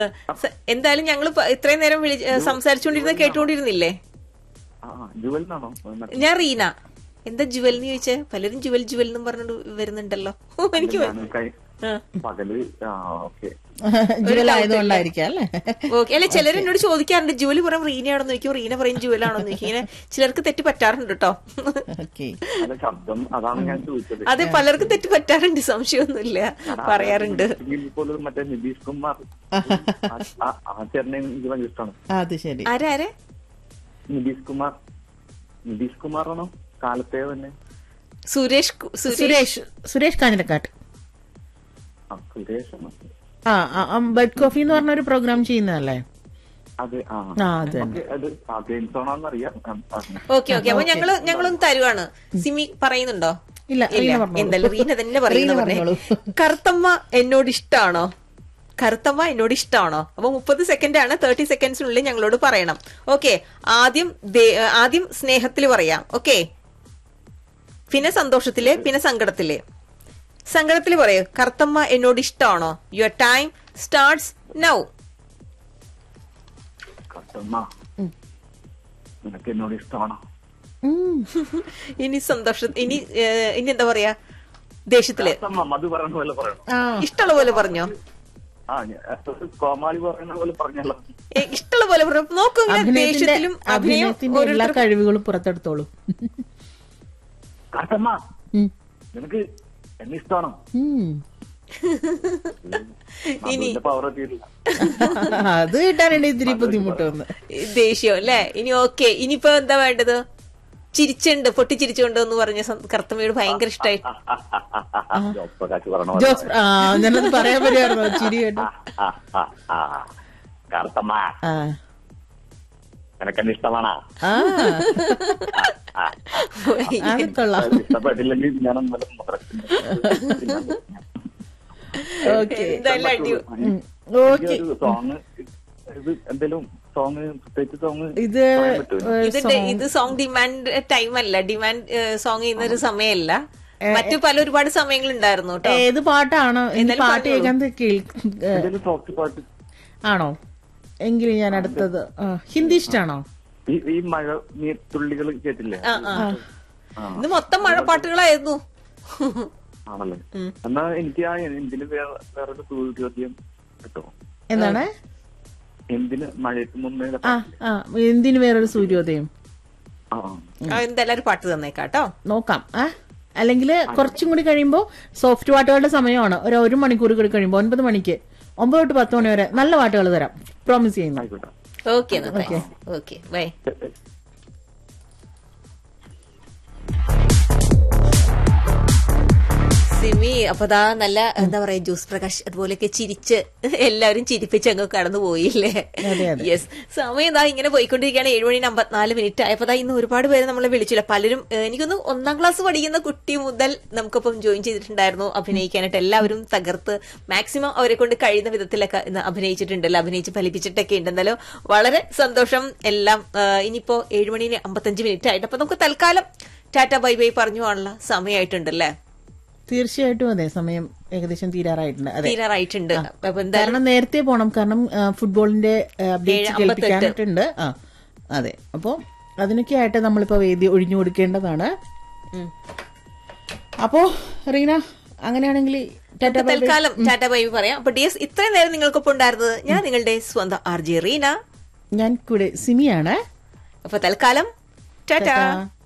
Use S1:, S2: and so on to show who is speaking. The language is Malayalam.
S1: എന്തായാലും ഞങ്ങൾ ഇത്രയും നേരം സംസാരിച്ചുകൊണ്ടിരുന്ന കേട്ടുകൊണ്ടിരുന്നില്ലേ? ഞാൻ റീന. എന്താ ജുവൽ എന്ന് ചോദിച്ചേ? പലരും ജുവൽ ജുവൽ എന്നും പറഞ്ഞോണ്ട് വരുന്നുണ്ടല്ലോ. എനിക്ക് ഓക്കെ. അല്ലെ, ചിലർ എന്നോട് ചോദിക്കാറുണ്ട് ജുവൽ പറയും റീനയാണെന്ന് ചോദിക്കും, റീന പറയും ജുവലാണോന്ന് ചോദിക്കും. ഇങ്ങനെ ചിലർക്ക് തെറ്റ് പറ്റാറുണ്ട് കേട്ടോ. അതെ, പലർക്കും തെറ്റ് പറ്റാറുണ്ട്, സംശയമൊന്നുമില്ല, പറയാറുണ്ട്. ആരാരെ?
S2: നിതീഷ് കുമാറാണോ കാലത്തെ തന്നെ?
S3: സുരേഷ് കാഞ്ഞിരക്കാട്ട്. ബെഡ് കോഫി എന്ന് പറഞ്ഞ ഒരു പ്രോഗ്രാം ചെയ്യുന്നതല്ലേ?
S1: Okay okay. അപ്പൊ ഞങ്ങളൊന്ന് തരുവാണ്. സിമി പറയുന്നുണ്ടോ? ഇല്ല, എന്തായാലും റീന തന്നെ പറയുന്നു. കറുത്തമ്മ എന്നോട് ഇഷ്ടമാണോ? കറുത്തമ്മ എന്നോട് ഇഷ്ടമാണോ? അപ്പൊ 30 സെക്കൻഡാണ്. 30 സെക്കൻഡ്സിനുള്ളിൽ ഞങ്ങളോട് പറയണം. ഓക്കെ. ആദ്യം സ്നേഹത്തില് പറയാം. ഓക്കെ. പിന്നെ സന്തോഷത്തില്, പിന്നെ സങ്കടത്തില്. സങ്കടത്തില് പറയൂ, കറുത്തമ്മ എന്നോട് ഇഷ്ടമാണോ? Your time starts now.
S2: എന്നോട് ഇഷ്ടമാണോ?
S1: ഇനി ഇനി എന്താ പറയാ? ദേഷ്യത്തില് ഇഷ്ടമുള്ള പോലെ പറഞ്ഞോ? ഇഷ്ടമുള്ള പോലെ പറഞ്ഞു. നോക്കൂ, ദേഷ്യത്തിലും
S3: അഭിനയത്തിന്റെ എല്ലാ കഴിവുകളും പുറത്തെടുത്തോളൂ.
S2: നിനക്ക് എന്നെ ഇഷ്ടമാണോ?
S1: ഇനി
S3: അത് കിട്ടാനുണ്ട് ഇത്തിരി ബുദ്ധിമുട്ട് വന്ന്
S1: ദേഷ്യം അല്ലേ? ഇനി ഓക്കെ. ഇനിയിപ്പോ എന്താ വേണ്ടത്? ചിരിച്ചുണ്ട്, പൊട്ടിച്ചിരിച്ചുകൊണ്ട് എന്ന് പറഞ്ഞ കറുത്തമ്മയോട് ഭയങ്കര ഇഷ്ടമായി.
S3: ഞാനത് പറയാൻ പറ്റുമായിരുന്നോ? ചിരി കേട്ടോ.
S2: നിനക്കെന്നെ ഇഷ്ടമാണോ?
S3: ഇഷ്ടപ്പെട്ടില്ലെങ്കിൽ ഞാൻ
S1: ഇത് സോങ് ഡിമാൻഡ് ടൈം അല്ല, ഡിമാൻഡ് സോങ് ചെയ്യുന്ന ഒരു സമയമല്ല. മറ്റു ഒരുപാട് സമയങ്ങൾ ഉണ്ടായിരുന്നു കേട്ടോ.
S3: ഏത് പാട്ടാണ്? പാട്ട് കേൾക്കാൻ ആണോ? എങ്കിലും ഞാൻ അടുത്തത് ഹിന്ദി ഇഷ്ടാണോ?
S2: ഈ മഴ തുള്ളികൾ കേട്ടില്ലേ?
S1: ഇത് മൊത്തം മഴപ്പാട്ടുകളായിരുന്നു.
S2: ആണല്ലേ? എന്നാ എനിക്ക് ആ എന്തിന് വേറൊരു ചോദ്യം കിട്ടുമോ?
S3: എന്താണ്?
S2: എന്തിന് മഴയ്ക്ക് മുന്നേ?
S3: എന്തിന് വേറൊരു സൂര്യോദയം?
S1: എന്തായാലും പാട്ട് തന്നേക്കാട്ടോ.
S3: നോക്കാം. അല്ലെങ്കിൽ കുറച്ചും കൂടി കഴിയുമ്പോ സോഫ്റ്റ് പാട്ടുകളുടെ സമയമാണ്. ഒരു മണിക്കൂർ കൂടി കഴിയുമ്പോ 9 മണിക്ക് 9 തൊട്ട് 10 മണി വരെ നല്ല പാട്ടുകൾ തരാം. പ്രോമിസ് ചെയ്യുന്നു.
S1: Okay okay, by. സിമി അപ്പൊ നല്ല എന്താ പറയാ, ജ്യൂസ് പ്രകാശ് അതുപോലെയൊക്കെ ചിരിച്ച് എല്ലാവരും ചിരിപ്പിച്ച് അങ്ങ് കടന്നു പോയില്ലേ? യെസ്. സമയം ഇങ്ങനെ പോയിക്കൊണ്ടിരിക്കുകയാണ്. 7:54 ആയപ്പോ ഇന്ന് ഒരുപാട് പേര് നമ്മളെ വിളിച്ചില്ല. പലരും എനിക്കൊന്ന് 1ാം ക്ലാസ് പഠിക്കുന്ന കുട്ടി മുതൽ നമുക്കൊപ്പം ജോയിൻ ചെയ്തിട്ടുണ്ടായിരുന്നു അഭിനയിക്കാനായിട്ട്. എല്ലാവരും തകർത്ത് മാക്സിമം അവരെ കൊണ്ട് കഴിയുന്ന വിധത്തിലൊക്കെ ഇന്ന് അഭിനയിച്ചിട്ടുണ്ടല്ലോ, അഭിനയിച്ച് ഫലിപ്പിച്ചിട്ടൊക്കെ ഉണ്ട്. എന്തായാലും വളരെ സന്തോഷം എല്ലാം. ഇനിയിപ്പോ 7:55 ആയിട്ട് അപ്പൊ നമുക്ക് തൽക്കാലം ടാറ്റ ബൈ ബൈ പറഞ്ഞു പോകാനുള്ള സമയമായിട്ടുണ്ടല്ലേ?
S3: തീർച്ചയായിട്ടും അതെ, സമയം ഏകദേശം തീരാറായിട്ടുണ്ട്. കാരണം നേരത്തെ പോണം, കാരണം ഫുട്ബോളിന്റെ അപ്ഡേറ്റ്സ് കേൾപ്പിക്കാനായിട്ടുണ്ട്. അതെ, അപ്പൊ അതിനൊക്കെ ആയിട്ട് നമ്മളിപ്പോ വേദി ഒഴിഞ്ഞു കൊടുക്കേണ്ടതാണ്. അപ്പോ റീന, അങ്ങനെയാണെങ്കിൽ
S1: തൽക്കാലം ടാറ്റ ബൈ ബൈ പറയാം. അപ്പൊ ഡിയസ്, ഇത്രയും നേരം നിങ്ങൾക്കൊപ്പം ഉണ്ടായിരുന്നത് ഞാൻ നിങ്ങളുടെ സ്വന്തം RJ റീന,
S3: ഞാൻ കൂടെ സിമിയാണ്.
S1: അപ്പൊ തൽക്കാലം ടാറ്റ.